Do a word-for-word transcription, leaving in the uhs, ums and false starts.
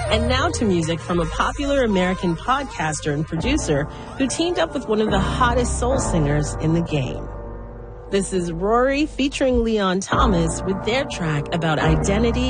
And now to music from a popular American podcaster and producer who teamed up with one of the hottest soul singers in the game. This is Rory featuring Leon Thomas with their track about identity